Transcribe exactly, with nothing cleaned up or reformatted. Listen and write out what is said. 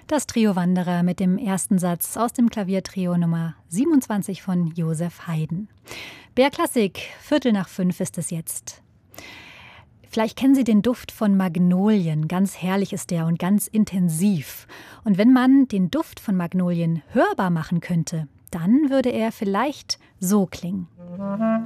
Das Trio Wanderer mit dem ersten Satz aus dem Klaviertrio Nummer siebenundzwanzig von Joseph Haydn. B R Klassik, Viertel nach fünf ist es jetzt. Vielleicht kennen Sie den Duft von Magnolien. Ganz herrlich ist der und ganz intensiv. Und wenn man den Duft von Magnolien hörbar machen könnte, dann würde er vielleicht so klingen.